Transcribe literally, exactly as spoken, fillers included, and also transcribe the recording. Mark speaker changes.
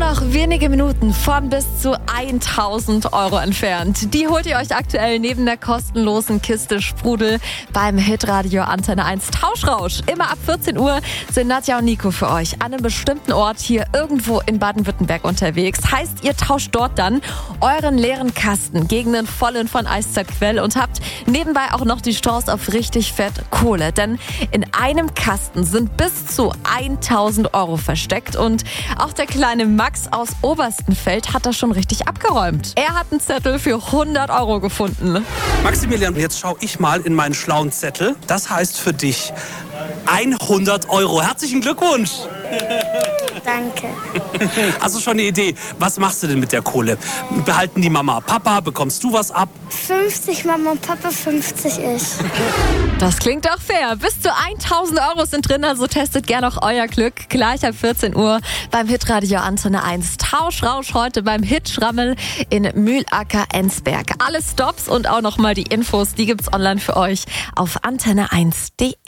Speaker 1: noch wenige Minuten von bis zu tausend Euro entfernt. Die holt ihr euch aktuell neben der kostenlosen Kiste Sprudel beim Hitradio Antenne eins Tauschrausch. Immer ab vierzehn Uhr sind Nadja und Nico für euch an einem bestimmten Ort hier irgendwo in Baden-Württemberg unterwegs. Heißt, ihr tauscht dort dann euren leeren Kasten gegen einen vollen von Eiszapfquell und habt nebenbei auch noch die Chance auf richtig fett Kohle. Denn in einem Kasten sind bis zu tausend Euro versteckt und auch der kleine Max aus Oberstenfeld hat das schon richtig abgeräumt. Er hat einen Zettel für hundert Euro gefunden.
Speaker 2: Maximilian, jetzt schaue ich mal in meinen schlauen Zettel. Das heißt für dich hundert Euro. Herzlichen Glückwunsch.
Speaker 3: Danke.
Speaker 2: Hast du schon eine Idee? Was machst du denn mit der Kohle? Behalten die Mama, Papa? Bekommst du was ab?
Speaker 3: fünfzig Mama und Papa, fünfzig ich.
Speaker 1: Das klingt doch fair. Bis zu tausend Euro sind drin, also testet gerne auch euer Glück. Gleich ab vierzehn Uhr beim Hitradio Antenne eins. Tauschrausch heute beim Hitschrammel in Mühlacker-Ensberg. Alle Stops und auch nochmal die Infos, die gibt's online für euch auf antenne eins punkt de.